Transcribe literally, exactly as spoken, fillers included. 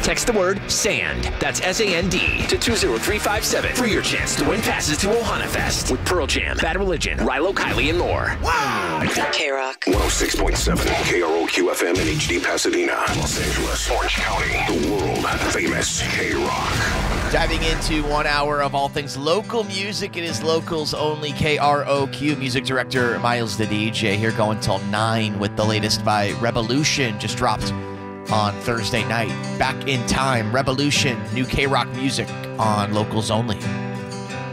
Text the word SAND, that's S A N D, to two zero three five seven for your chance to win passes to Ohana Fest with Pearl Jam, Bad Religion, Rilo Kiley, and more. Wow! K-Rock. one oh six point seven K R O Q F M in H D Pasadena, Los Angeles, Orange County, the world famous K-Rock. Diving into one hour of all things local music. It is locals only. K R O Q music director Miles the D J here going till nine with the latest by Revolution. Just dropped on Thursday night. Back in Time, Revolution, new K-Rock music on locals only.